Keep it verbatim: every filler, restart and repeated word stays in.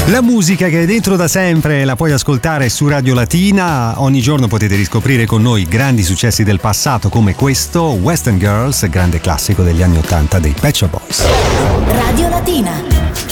La musica che è dentro da sempre la puoi ascoltare su Radio Latina. Ogni giorno potete riscoprire con noi grandi successi del passato come questo, Western Girls, grande classico degli anni ottanta dei Pet Shop Boys. Radio Latina.